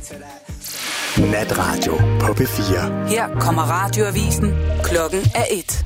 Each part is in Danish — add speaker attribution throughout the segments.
Speaker 1: Natradio på P4.
Speaker 2: Her kommer radioavisen. Klokken er 1.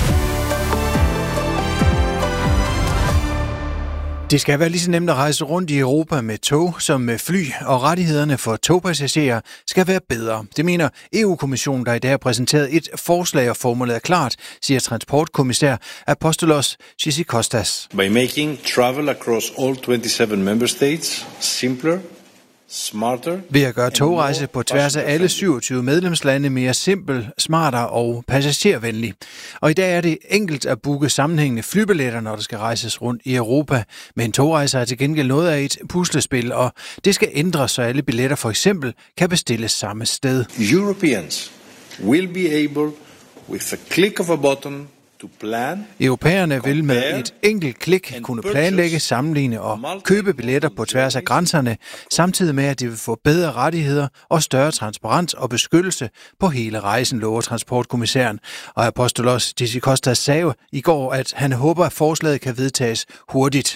Speaker 3: Det skal være lige så nemt at rejse rundt i Europa med tog som med fly, og rettighederne for togpassagerer skal være bedre. Det mener EU-kommissionen, der i dag har præsenteret et forslag, og formålet er klart, siger transportkommissær Apostolos Tzitzikostas.
Speaker 4: By making travel across all 27 member states simpler, smarter.
Speaker 3: Ved at gøre togrejse på tværs af alle 27 medlemslande mere simpel, smartere og passagervenlig. Og i dag er det enkelt at booke sammenhængende flybilletter, når der skal rejses rundt i Europa. Men togrejser er til gengæld noget af et puslespil, og det skal ændres, så alle billetter for eksempel kan bestilles samme sted.
Speaker 4: Europeans will be able, with a click of a button, to plan.
Speaker 3: Europæerne vil med et enkelt klik kunne planlægge, sammenligne og købe billetter på tværs af grænserne, samtidig med at de vil få bedre rettigheder og større transparens og beskyttelse på hele rejsen, lover transportkommissæren. Og Apostolos Tzitzikostas sagde i går, at han håber, at forslaget kan vedtages hurtigt.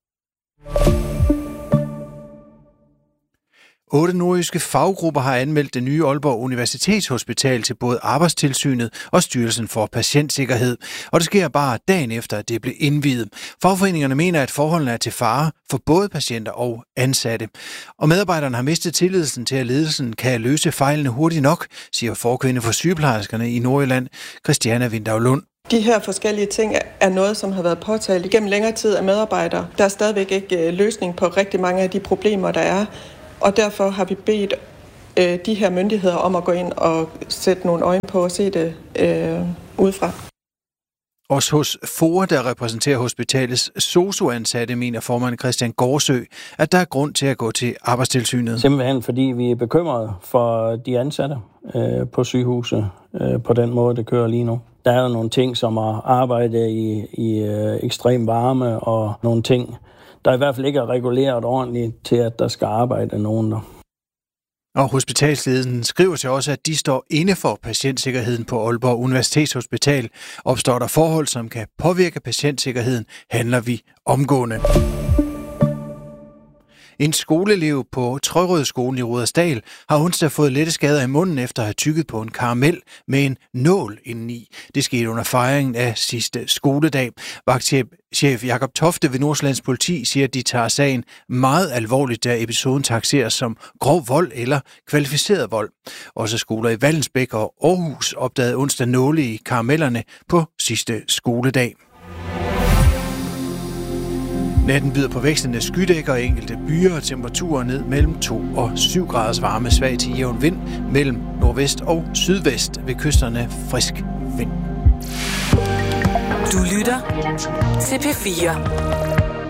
Speaker 3: 8 nordjyske faggrupper har anmeldt det nye Aalborg Universitetshospital til både Arbejdstilsynet og Styrelsen for Patientsikkerhed. Og det sker bare dagen efter, at det blev indviet. Fagforeningerne mener, at forholdene er til fare for både patienter og ansatte. Og medarbejderne har mistet tilliden til, at ledelsen kan løse fejlene hurtigt nok, siger forkvinde for sygeplejerskerne i Nordjylland, Christiana Vindavlund.
Speaker 5: De her forskellige ting er noget, som har været påtalt igennem længere tid af medarbejdere. Der er stadigvæk ikke løsning på rigtig mange af de problemer, der er. Og derfor har vi bedt de her myndigheder om at gå ind og sætte nogle øjne på og se det udefra.
Speaker 3: Også hos FOA, der repræsenterer hospitalets sosu-ansatte, mener formand Christian Gårdsø, at der er grund til at gå til Arbejdstilsynet.
Speaker 6: Simpelthen fordi vi er bekymrede for de ansatte på sygehuset på den måde, det kører lige nu. Der er jo nogle ting, som at arbejde i ekstrem varme og nogle ting, der i hvert fald ikke er reguleret ordentligt til, at der skal arbejde nogen der.
Speaker 3: Og hospitalsledelsen skriver til os, at de står inde for patientsikkerheden på Aalborg Universitetshospital. Opstår der forhold, som kan påvirke patientsikkerheden, handler vi omgående. En skoleelev på Trørødskolen i Rudersdal har onsdag fået lette skader i munden efter at have tygget på en karamel med en nål indeni. Det skete under fejringen af sidste skoledag. Vagtchef Jakob Tofte ved Nordsjællands Politi siger, at de tager sagen meget alvorligt, da episoden takseres som grov vold eller kvalificeret vold. Også skoler i Vallensbæk og Aarhus opdagede onsdag nåle i karamellerne på sidste skoledag. Natten byder på vekslende skydæk og enkelte byer og temperaturer ned mellem 2 og 7 graders varme, svag til jævn vind mellem nordvest og sydvest, ved kysterne frisk vind.
Speaker 2: Du lytter til P4.